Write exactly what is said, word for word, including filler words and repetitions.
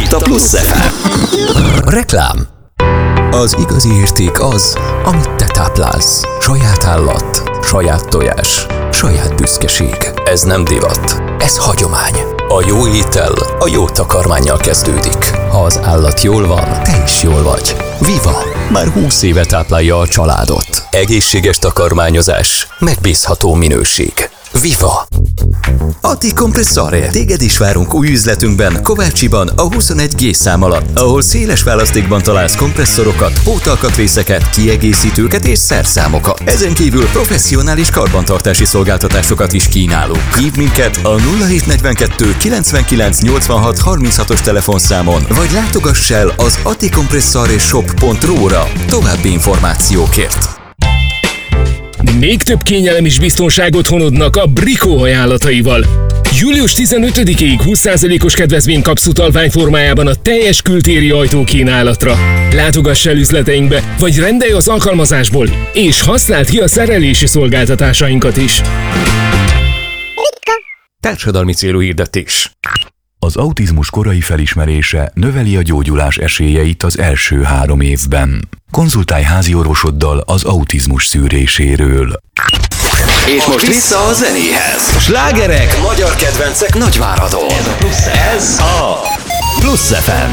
itt a Plusz ef em. Reklám. Az igazi érték az, amit te táplálsz. Saját állat, saját tojás, saját büszkeség. Ez nem divat, ez hagyomány. A jó étel a jó takarmánnyal kezdődik. Ha az állat jól van, te is jól vagy. Viva! Már húsz éve táplálja a családot. Egészséges takarmányozás, megbízható minőség. Viva! Ati Compressore. Téged is várunk új üzletünkben, Kovácsiban, a huszonegy G szám alatt, ahol széles választékban találsz kompresszorokat, pótalkatrészeket, kiegészítőket és szerszámokat. Ezen kívül professzionális karbantartási szolgáltatásokat is kínálunk. Hívd minket a nulla hét negyvenkettő kilencvenkilenc nyolcvanhat harminchatos telefonszámon, vagy látogass el az atikompressoreshop pont ru-ra további információkért. Még több kényelem és biztonság otthonodnak a Brico ajánlataival. július tizenötödikéig húsz százalékos kedvezményt kapsz utalvány formájában a teljes kültéri ajtókínálatra. Látogass el üzleteinkbe, vagy rendelj az alkalmazásból, és használd ki a szerelési szolgáltatásainkat is. Társadalmi célú hirdetés. Az autizmus korai felismerése növeli a gyógyulás esélyeit az első három évben. Konzultálj háziorvosoddal az autizmus szűréséről. És most vissza a zenéhez. Slágerek, magyar kedvencek nagyváradon. Ez a Plusz ef em.